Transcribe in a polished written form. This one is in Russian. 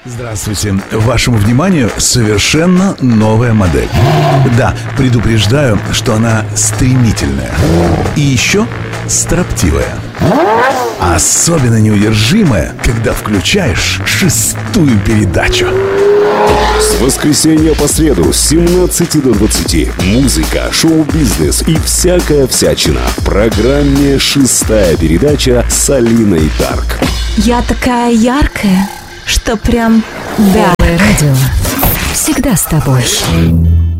Здравствуйте. Вашему вниманию совершенно новая модель. Да, предупреждаю, что она стремительная. И еще строптивая. Особенно неудержимая, когда включаешь шестую передачу. С воскресенья по среду с 17 до 20. Музыка, шоу-бизнес и всякая всячина. В программе «Шестая передача» с Алиной Дарк. Я такая яркая, что прям да. Радио всегда с тобой.